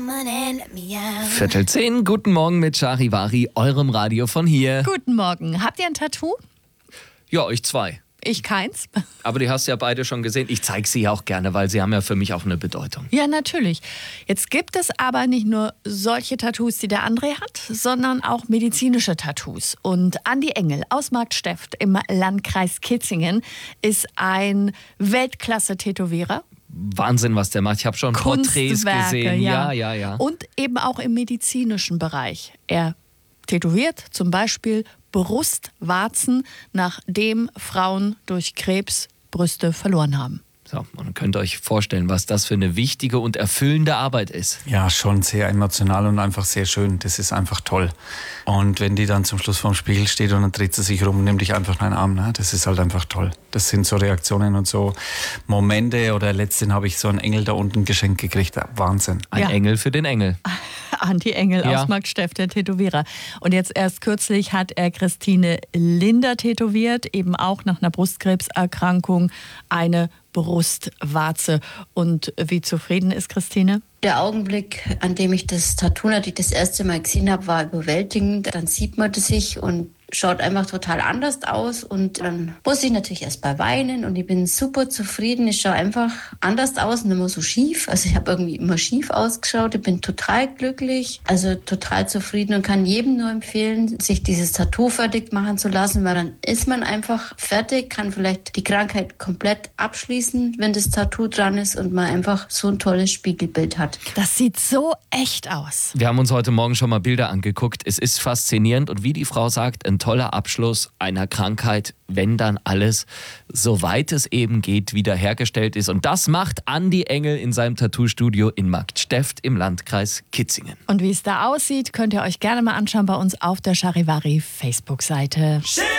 10:15, guten Morgen mit Charivari, eurem Radio von hier. Guten Morgen. Habt ihr ein Tattoo? Ja, euch zwei. Ich keins. Aber die hast du ja beide schon gesehen. Ich zeige sie ja auch gerne, weil sie haben ja für mich auch eine Bedeutung. Ja, natürlich. Jetzt gibt es aber nicht nur solche Tattoos, die der André hat, sondern auch medizinische Tattoos. Und Andi Engel aus Marktsteft im Landkreis Kitzingen ist ein Weltklasse-Tätowierer. Wahnsinn, was der macht. Ich habe schon Porträts gesehen. Ja. Und eben auch im medizinischen Bereich. Er tätowiert zum Beispiel Brustwarzen, nachdem Frauen durch Krebs Brüste verloren haben. So, und könnt ihr euch vorstellen, was das für eine wichtige und erfüllende Arbeit ist. Ja, schon sehr emotional und einfach sehr schön. Das ist einfach toll. Und wenn die dann zum Schluss vorm Spiegel steht und dann dreht sie sich rum und nimmt dich einfach in den Arm, ne? Das ist halt einfach toll. Das sind so Reaktionen und so Momente. Oder letztens habe ich so einen Engel da unten geschenkt gekriegt. Wahnsinn. Ein Engel für den Engel. Andi Engel aus Marktsteft, der Tätowierer. Und jetzt erst kürzlich hat er Christine Linder tätowiert, eben auch nach einer Brustkrebserkrankung, eine Brustwarze. Und wie zufrieden ist Christine? Der Augenblick, an dem ich das Tattoo natürlich das erste Mal gesehen habe, war überwältigend. Dann sieht man das sich und schaut einfach total anders aus. Und dann muss ich natürlich erst mal weinen und ich bin super zufrieden. Ich schaue einfach anders aus, nicht mehr so schief. Also ich habe irgendwie immer schief ausgeschaut. Ich bin total glücklich, also total zufrieden und kann jedem nur empfehlen, sich dieses Tattoo fertig machen zu lassen, weil dann ist man einfach fertig, kann vielleicht die Krankheit komplett abschließen, wenn das Tattoo dran ist und man einfach so ein tolles Spiegelbild hat. Das sieht so echt aus. Wir haben uns heute Morgen schon mal Bilder angeguckt. Es ist faszinierend und wie die Frau sagt, ein toller Abschluss einer Krankheit, wenn dann alles, soweit es eben geht, wiederhergestellt ist. Und das macht Andi Engel in seinem Tattoo-Studio in Marktsteft im Landkreis Kitzingen. Und wie es da aussieht, könnt ihr euch gerne mal anschauen bei uns auf der Charivari Facebook-Seite.